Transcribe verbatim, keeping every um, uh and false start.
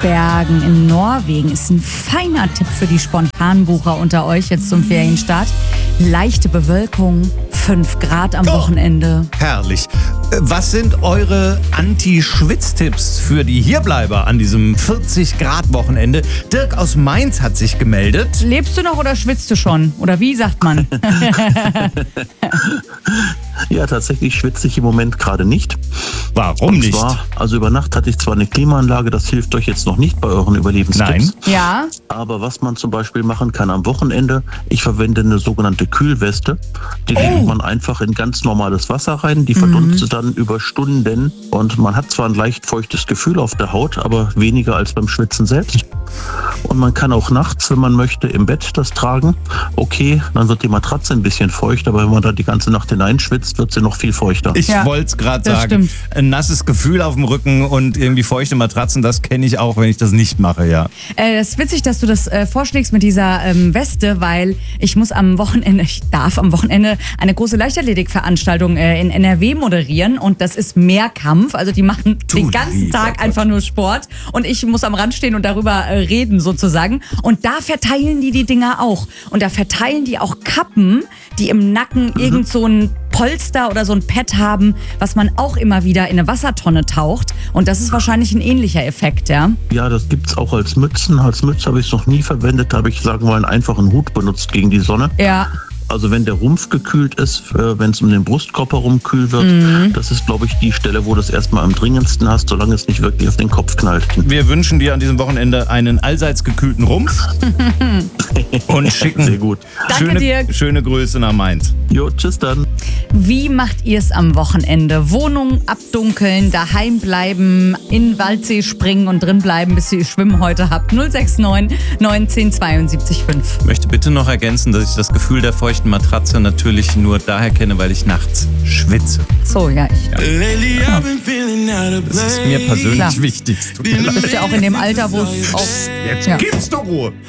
Spitsbergen in Norwegen ist ein feiner Tipp für die Spontanbucher unter euch jetzt zum Ferienstart. Leichte Bewölkung, fünf Grad am Wochenende. Herrlich. Was sind eure Anti-Schwitz-Tipps für die Hierbleiber an diesem vierzig Grad Wochenende? Dirk aus Mainz hat sich gemeldet. Lebst du noch oder schwitzt du schon? Oder wie sagt man? Ja, tatsächlich schwitze ich im Moment gerade nicht. Warum Und nicht? Zwar, also über Nacht hatte ich zwar eine Klimaanlage, das hilft euch jetzt noch nicht bei euren Überlebenstipps. Nein. Ja. Aber was man zum Beispiel machen kann am Wochenende, ich verwende eine sogenannte Kühlweste. Die legt man einfach in ganz normales Wasser rein, die verdunstet dann über Stunden und man hat zwar ein leicht feuchtes Gefühl auf der Haut, aber weniger als beim Schwitzen selbst. Und man kann auch nachts, wenn man möchte, im Bett das tragen. Okay, dann wird die Matratze ein bisschen feucht, aber wenn man da die ganze Nacht hineinschwitzt, wird sie noch viel feuchter. Ich Ja, wollte es gerade das sagen. stimmt. Ein nasses Gefühl auf dem Rücken und irgendwie feuchte Matratzen, das kenne ich auch, wenn ich das nicht mache, ja. Äh, es ist witzig, dass du das äh, vorschlägst mit dieser ähm, Weste, weil ich muss am Wochenende, ich darf am Wochenende eine große Leichtathletikveranstaltung äh, in N R W moderieren und das ist Mehrkampf. Also die machen Du den ganzen lieber Tag Gott. einfach nur Sport und ich muss am Rand stehen und darüber äh, reden sozusagen. Und da verteilen die die Dinger auch. Und da verteilen die auch Kappen, die im Nacken Mhm. irgend so ein Polster oder so ein Pad haben, was man auch immer wieder in eine Wassertonne taucht. Und das ist wahrscheinlich ein ähnlicher Effekt, ja? Ja, das gibt's auch als Mützen. Als Mütze habe ich es noch nie verwendet. Da habe ich, sagen wir mal, einen einfachen Hut benutzt gegen die Sonne. Ja. Also wenn der Rumpf gekühlt ist, äh, wenn es um den Brustkorb herum kühl wird, das ist, glaube ich, die Stelle, wo du das erstmal am dringendsten hast, solange es nicht wirklich auf den Kopf knallt. Wir wünschen dir an diesem Wochenende einen allseits gekühlten Rumpf und schicken Sehr gut. Danke, schöne, Dirk. schöne Grüße nach Mainz. Jo, tschüss dann. Wie macht ihr es am Wochenende? Wohnung abdunkeln, daheim bleiben, in den Waldsee springen und drin bleiben, bis ihr Schwimmen heute habt. null sechs neun neun eins null zwei sieben fünf. Ich möchte bitte noch ergänzen, dass ich das Gefühl der feuchten Matratze natürlich nur daher kenne, weil ich nachts schwitze. So, ja, ich. Lately I've been feeling out of Das ist mir persönlich Klar. wichtig. Es tut mir Du leid. bist ja auch in dem Alter, wo es auch. Jetzt Ja. gibt's doch Ruhe.